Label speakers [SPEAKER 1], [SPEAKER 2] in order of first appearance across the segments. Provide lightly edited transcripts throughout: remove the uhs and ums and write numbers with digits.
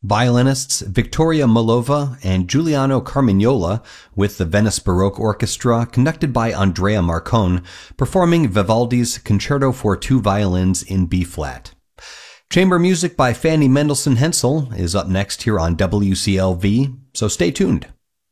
[SPEAKER 1] Violinists Victoria Molova and Giuliano Carmignola with the Venice Baroque Orchestra, conducted by Andrea Marcone, performing Vivaldi's Concerto for Two Violins in B-flat. Chamber music by Fanny Mendelssohn Hensel is up next here on WCLV, so stay tuned.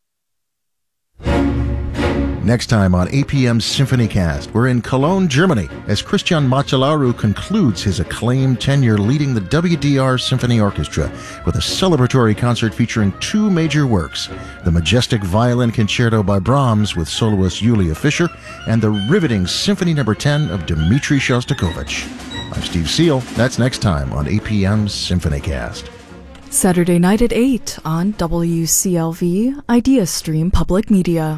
[SPEAKER 2] Next time on APM's SymphonyCast, we're in Cologne, Germany, as Christian Macellaro concludes his acclaimed tenure leading the WDR Symphony Orchestra with a celebratory concert featuring two major works, the majestic Violin Concerto by Brahms with soloist Julia Fischer, and the riveting Symphony No. 10 of Dmitri Shostakovich. I'm Steve Seal. That's next time on APM's SymphonyCast.
[SPEAKER 3] Saturday night at 8 on WCLV, IdeaStream Public Media.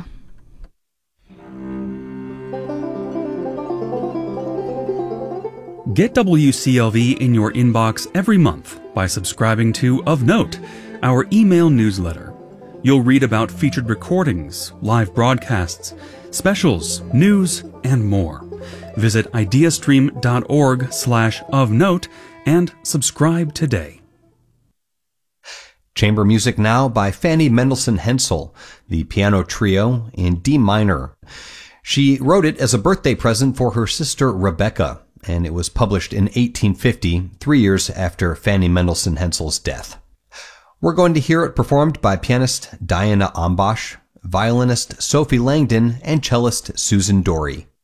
[SPEAKER 4] Get WCLV in your inbox every month by subscribing to Of Note, our email newsletter. You'll read about featured recordings, live broadcasts, specials, news, and more. Visit ideastream.org/ofnote and subscribe today.
[SPEAKER 1] Chamber music now by Fanny Mendelssohn Hensel, the piano trio in D minor. She wrote it as a birthday present for her sister Rebecca, and it was published in 1850, 3 years after Fanny Mendelssohn Hensel's death. We're going to hear it performed by pianist Diana Ambash, violinist Sophie Langdon, and cellist Susan Dorey.